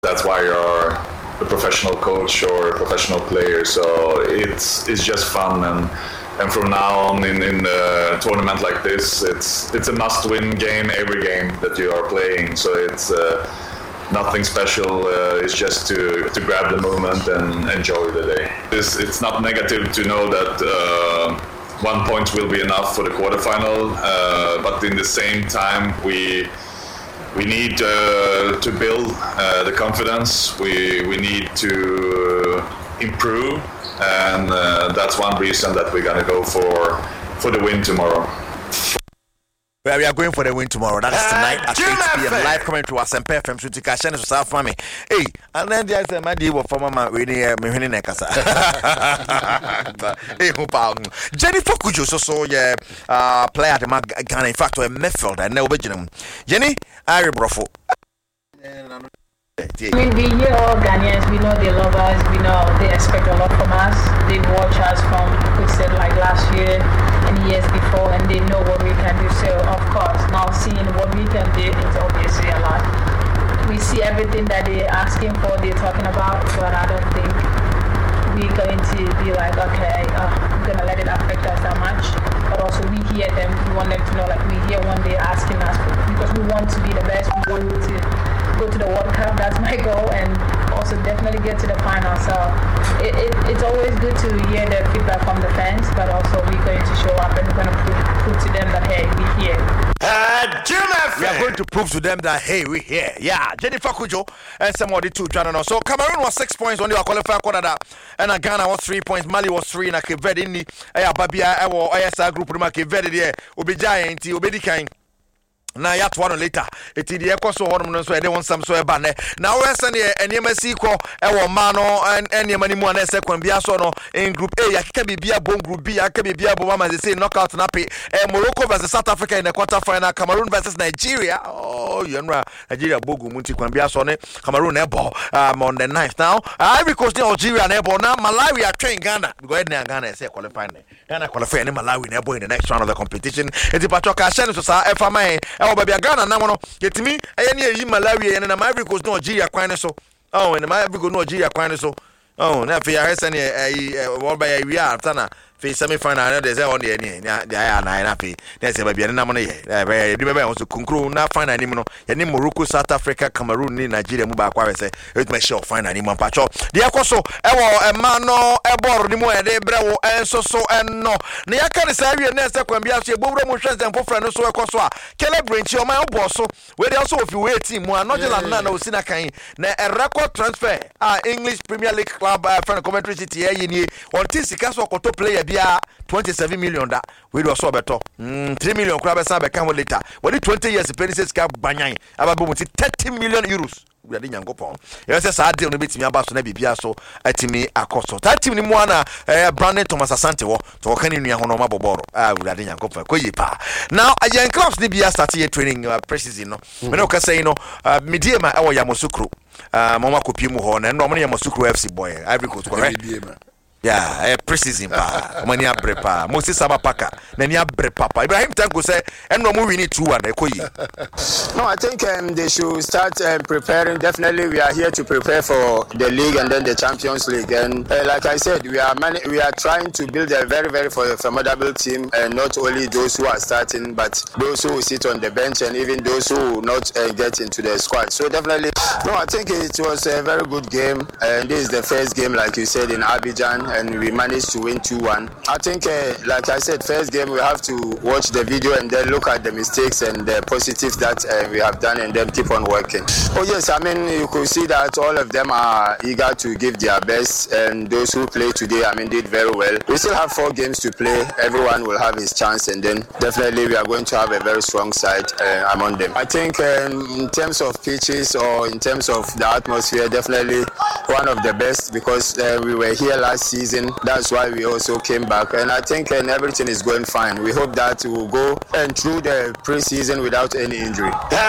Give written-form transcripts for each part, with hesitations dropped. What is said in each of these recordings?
That's why you're a professional coach or a professional player. So it's just fun, and from now on in a tournament like this, it's a must-win game every game that you are playing. So it's nothing special. It's just to grab the moment and enjoy the day. It's not negative to know that 1 point will be enough for the quarterfinal, but in the same time we need to build the confidence. We need to improve, and that's one reason that we're gonna go for the win tomorrow. Well, we are going for the win tomorrow. That is tonight at 8 p.m. Live coming to us and FM. So to cash in to South Family. Hey, and then there's a man deal for Mama winning Nekasa. Hey, Jennifer Kujo, so yeah, player at the Ghana. In fact, we're midfield and no Benjamin. Jenny, I rebrofo. I mean, we hear all Ghanaians, we know they love us, we know they expect a lot from us. They watch us from, we said, like last year and years before, and they know what we can do. So, of course, now seeing what we can do is obviously a lot. We see everything that they're asking for, they're talking about, but I don't think we're going to be like, okay, we're going to let it affect us that much. But also, we hear them, we want them to know, like, we hear when they're asking us, because we want to be the best, we want to go to the World Cup, that's my goal, and also definitely get to the final. So it's always good to hear the feedback from the fans, but also we're going to show up and we're going to prove to them that, hey, we're here. We are going to prove to them that, hey, we're here. Yeah, Jennifer Kujo and some of the two channels. So Cameroon was 6 points when they were qualifying quarter that, and Ghana was 3 points, Mali was 3, and Cape Verde in the Babia or ISR group, Cape Verde there, Obijayan, Obedikan. Na ya to one later eti de ekoso honom no so e de won sam so e ba ne na we se ne enema si ko e wo ma no enema ni mu na se kwan bia so no in group A ya keka bibia bom group B ya keka bibia bom ma say knockout na pe Morocco versus South Africa in the quarter final, Cameroon versus Nigeria. Oh you know Nigeria bogu mu ti kwan bia so ne Cameroon e ball on the 9th now Ivory Coast ne Algeria na ball now Malawi are train Ghana because Ghana say qualify Ghana qualify and Malawi na ball in the next round of the competition eti pachoka shene so sa FMA Baby Ghana na mono yetimi ayeni eyi Malawi ene na Ivory Coast no Algeria kwan so oh and Ivory Coast no Algeria kwan so oh na fe ya hese ne wo ba ya wi after na fe semi final na dey say on the ene na na fe na say baby na mono ye di bebe on so konkro na final ni mono ye ni Morocco, South Africa, Cameroon ni Nigeria mu ba kwa we say it me show final ni mo pacho de akoso e ma no e bor ni mo e de brewo enso so enno na yaka de say wi na say kwan bia so e bobro mo hwese mfofra no so ekoso a celebrate o man bo so we dey also of we team mu anogela na osina kan na a record transfer English Premier League club friend Coventry City ye ni on tin sika so koto player bia 27 million da we do so beto 3 million kura be sa be kan later we 20 years premises ka banyan ababo mu 30 million euros we dey nyankopon you say sa deal no betimi aba so na bibia so atimi akoso that team ni mu ana Brandon Thomas Asante wo to kan nua ho no maboboro we dey nyankopon koyi pa now ayen clubs ni bia start your training pre-season no me no ka say no mediema e wo Yamoussoukro mama kopi mu ho na no mo Yamoussoukro FC boy Ivory Coast correct yeah pre-season pa mani abrepa Moses Sabapaka na ni abrepa pa Ibrahim Tanko say enno mo win 2-1 ekoyi. No, I think they should start preparing. Definitely we are here to prepare for the league and then the Champions League, and like I said, we are trying to build a very, very formidable team, and not only those who are starting but those who will sit on the bench and even those who will not get into the squad. So definitely, no, I think it was a very good game, and this is the first game, like you said, in Abidjan, and we managed to win 2-1. I think like I said, first game we have to watch the video and then look at the mistakes and the positives that we have done, and then keep on working. Oh yes, I mean, you could see that all of them are eager to give their best, and those who played today, I mean, did very well. We still have 4 games to play. Everyone will have his chance, and then definitely we are going to have a very strong side among them. I think in terms of pitches or in terms of the atmosphere, definitely one of the best, because we were here last season pre-season. That's why we also came back, and I think everything is going fine. We hope that we will go and through the pre-season without any injury.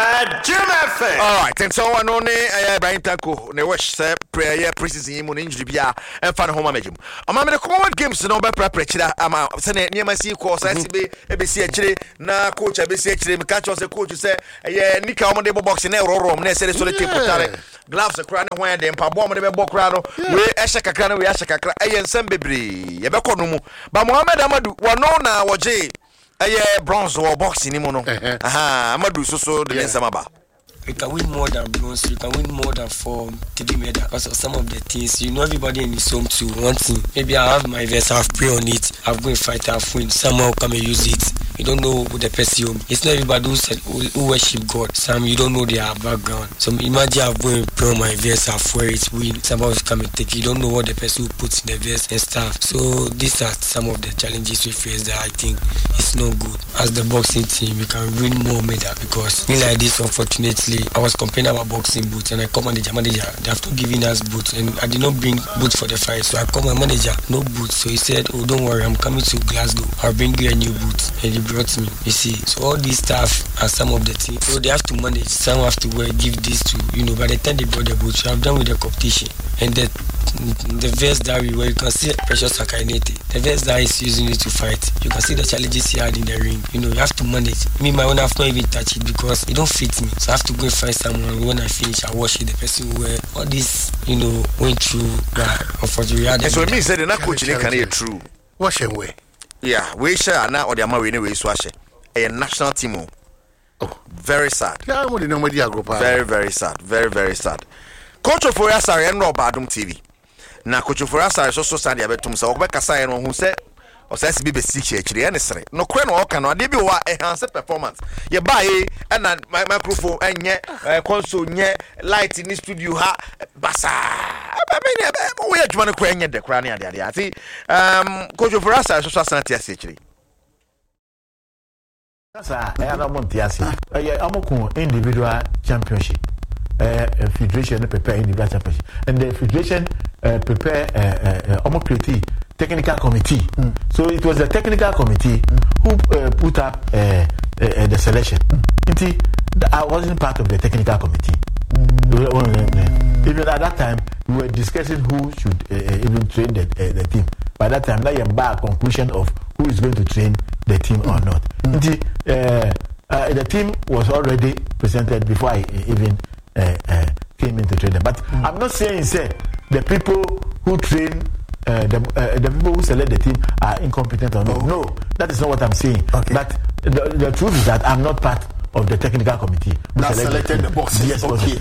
All right, and so I know Brian Tanko, ne wish prayer pre-season injury bia and fan home management. The Commonwealth Games no be prepare ama say near my see course ABC actually na coach ABC actually me catch us coach say nika omo dey boxing na room na say so dey putare gloves akra na hwan dey mpabo omo dey be bokra no we ehye kakra na we ehye kakra ensem bebre ye be kono mu ba Mohammed Amadu wono na woje bronze or boxing ni mo no Amadu so the ensem ba. You can win more than bronze, you can win more than 4 3 medals because of some of the things. You know, everybody in his home too. One thing, maybe I have my vest, I've pray on it, I've go and fight, I've win. Someone come and use it. You don't know who the person is. It's not everybody who worship God. Some you don't know their background. So imagine I've go and pray on my vest, I've wear it, win. Somebody come and take it. You don't know what the person who puts in the vest and stuff. So these are some of the challenges we face that I think it's no good. As the boxing team, we can win more medals because me like this, unfortunately, I was complaining about boxing boots and I called manager, they have to giving us boots and I did not bring boots for the fight. So I called my manager, no boots. So he said, oh, don't worry, I'm coming to Glasgow. I'll bring you a new boot. And he brought me, you see. So all these stuff are some of the things. So they have to manage. Some have to wear, give this to, by the time they brought the boots, I'm done with the competition. And the vest that we wear, you can see Precious Akainete. The vest that he's using it to fight. You can see the challenges he had in the ring. You have to manage. Me, my own, I have not even touched it because it don't fit me. So I have to go and find someone. When I finish, I wash it. The person who wear all this, went through. But unfortunately, so it means that the coach can hear true. Wash and wear. Yeah, we share now or the Amari anyway, wash it. A national team. Oh, very sad. Very, very sad. Very, very sad. Coach of Forasari and Rob Badum TV. Na Coach of Forasari so sad abetum sa okbeka sa no hu se o sa SB be si chiri ene sere no kre no oka no ade bi wa enhance performance ye ba e na microphone enye console nye light in the studio ha basa we adwuma no kra enye de kra ne ade ati Coach of Forasari so asante ase chiri sasa na monti ase amoko individual championship federation prepare individual championship and the federation prepare almost create technical committee. So it was the technical committee who put up the selection. I wasn't part of the technical committee. Even at that time we were discussing who should even train the team. By that time now you have a conclusion of who is going to train the team or not. The team was already presented before I even came into training. But I'm not saying the people who train the people who select the team are incompetent or not. No, that is not what I'm saying. Okay. But the truth is that I'm not part of the technical committee that selected the boxes. Yes, okay.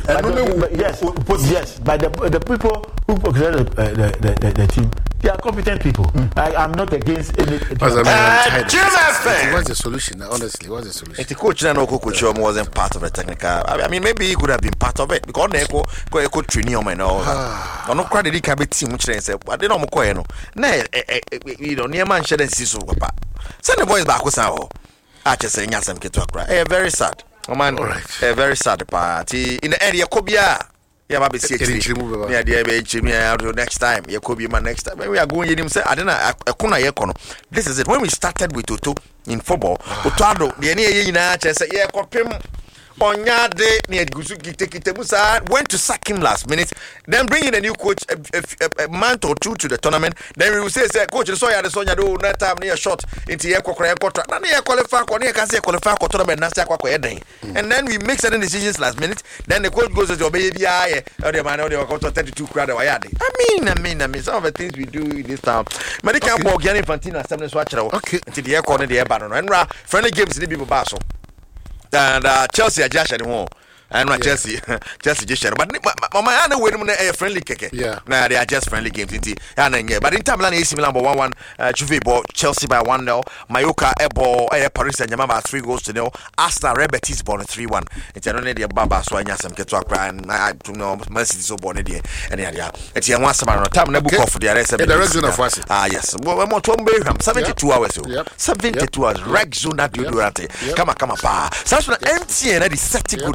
But the people who selected the team, they are competent people. I'm not against any. What's the solution? Honestly, what's the solution? The coach wasn't part of the technical. I mean, maybe he could have been part of it because they could train him and all that. I'm not quite the cabin team, which they say, but they don't know. Near man shouldn't see so. Send the boys back with our. I just say yes, I'm very sad. Oh man, very sad party in the area. Kobia, yeah, maybe see yeah, dear, next time. You could be my next time. We are going in him. Say, I don't know. This is it. When we started with Toto in football, Otado, the NA, say, yeah, compim. Onyade near Gusuki Tekitemusa went to sack him last minute, then bring in a new coach a month or two to the tournament. Then we will say, coach, so you Sonya do that time near shot into your contract. None qualify for near Cassia qualify for tournament, and then we make certain decisions last minute. Then the coach goes to your baby, or the man, or the 32 crowd. I mean, some of the things we do in this town. Medical Morgan Fantina, some watch okay, into the air corner, the air banner, and friendly games in the people Basso. And Chelsea are just anymore. And not Chelsea just but my other way a friendly keke. Yeah. Now they are just friendly games in but in time AC Milan 1-1, Juve ball Chelsea by 1-0, Mallorca ball Paris Saint-Germain by 3-0, Arsenal Betis ball 3-1. It's only the Baba so anya some get to cry and I don't know Man City so born there and yeah. It's a once about time na book off the rest of the region of us. Yes. Well, more to 72 hours. 72 hours. Reg zone at Durante. Come on, pa. That's what empty and the set goodie.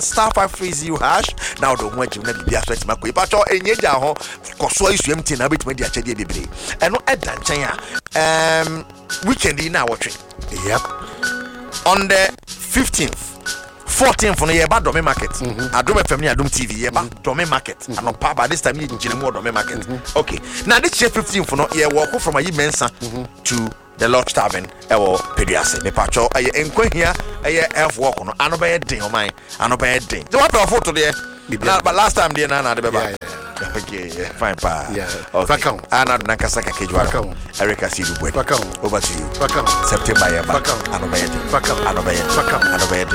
*530# now do want you na bibia so etima ko ipacho enyeja ho koso isu empty na betima dia chede bebre eno eda nchen a weekend na watch. Yep. On the 15th 14th on the Dome Market. Adome Family Adome TV. Dome Market. And on Papa this time you didn't more Dome Market. Okay. Now this year 15th for no year walk from a Mensa to the Lodge Tavern. Ewo Pediase. Me pacho aye enkwe here aye elf walk on. Ano be ding on mine. Ano be ding. The what photo there. But last time there na the beba. Okay, fine pa. Yeah. Okay. Ana nakasaka kejwa. Erica Sidu Bwe. Over to you. September ya ba. Ano be ding. Ano be ding.